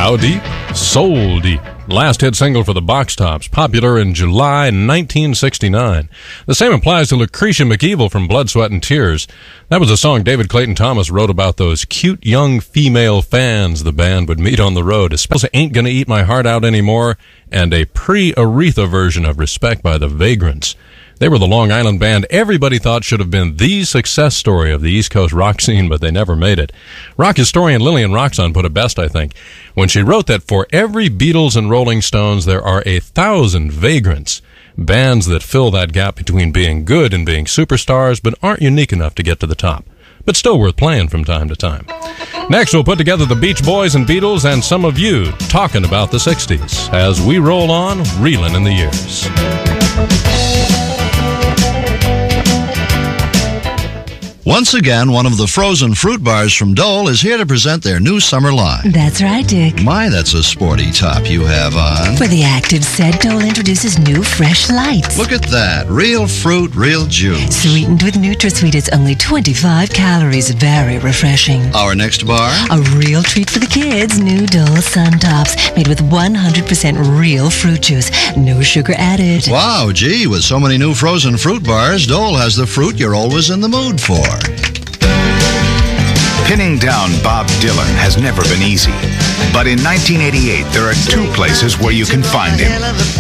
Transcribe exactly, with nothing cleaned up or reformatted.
How Deep? Soul Deep. Last hit single for the Box Tops, popular in July nineteen sixty-nine. The same applies to Lucretia McEvil from Blood, Sweat, and Tears. That was a song David Clayton Thomas wrote about those cute young female fans the band would meet on the road. Especially Ain't Gonna Eat My Heart Out Anymore and a pre-Aretha version of Respect by the Vagrants. They were the Long Island band everybody thought should have been the success story of the East Coast rock scene, but they never made it. Rock historian Lillian Roxon put it best, I think, when she wrote that for every Beatles and Rolling Stones, there are a thousand Vagrants, bands that fill that gap between being good and being superstars, but aren't unique enough to get to the top, but still worth playing from time to time. Next, we'll put together the Beach Boys and Beatles and some of you talking about the sixties as we roll on, reeling in the years. Once again, one of the frozen fruit bars from Dole is here to present their new summer line. That's right, Dick. My, that's a sporty top you have on. For the active set, Dole introduces new Fresh Lights. Look at that. Real fruit, real juice. Sweetened with NutraSweet, it's only twenty-five calories. Very refreshing. Our next bar? A real treat for the kids. New Dole Sun Tops, made with one hundred percent real fruit juice. No sugar added. Wow, gee, with so many new frozen fruit bars, Dole has the fruit you're always in the mood for. Pinning down Bob Dylan has never been easy. But in nineteen eighty-eight, there are two places where you can find him.